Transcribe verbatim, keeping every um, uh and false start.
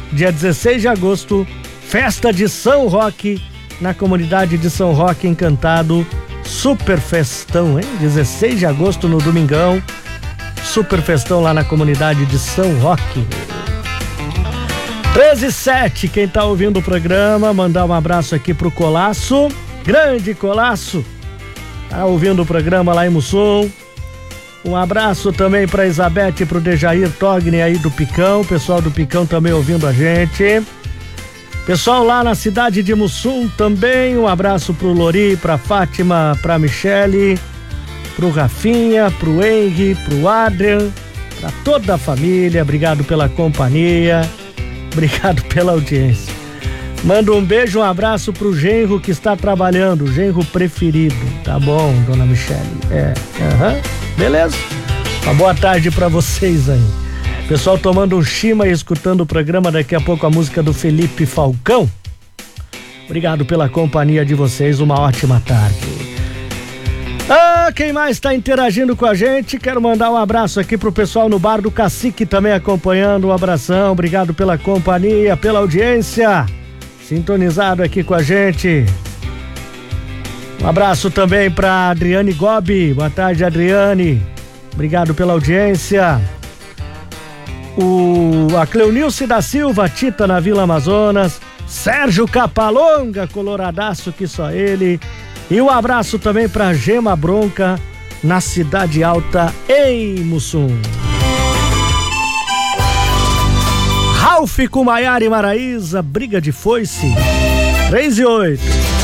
dia dezesseis de agosto, festa de São Roque, na comunidade de São Roque, Encantado, super festão, hein? dezesseis de agosto no domingão, super festão lá na comunidade de São Roque. treze e sete, quem tá ouvindo o programa, mandar um abraço aqui pro Colasso, grande Colasso, tá ouvindo o programa lá em Mussum. Um abraço também pra Isabete e pro Dejair Togni aí do Picão, pessoal do Picão também ouvindo a gente. Pessoal lá na cidade de Mussum também, um abraço pro Lori, pra Fátima, pra Michele, pro Rafinha, pro Henry, pro Adrian, pra toda a família, obrigado pela companhia, obrigado pela audiência. Mando um beijo, um abraço pro genro que está trabalhando, o genro preferido, tá bom, dona Michele? É, aham, uhum, beleza? Uma boa tarde pra vocês aí. Pessoal tomando um chima e escutando o programa, daqui a pouco a música do Felipe Falcão. Obrigado pela companhia de vocês, uma ótima tarde. Ah, quem mais está interagindo com a gente? Quero mandar um abraço aqui pro pessoal no Bar do Cacique também acompanhando, um abração, obrigado pela companhia, pela audiência, sintonizado aqui com a gente. Um abraço também para Adriane Gobi, boa tarde, Adriane, obrigado pela audiência. O, a Cleonilce da Silva, Tita na Vila Amazonas, Sérgio Capalonga, coloradaço que só ele, e um abraço também pra Gema Bronca na Cidade Alta em Mussum. Ralph com Maiara e Maraísa, briga de foice, três e oito.